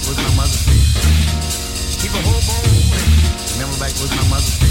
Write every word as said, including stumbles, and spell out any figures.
was my mother's feet. Keep a hobo, remember back was my mother's feet.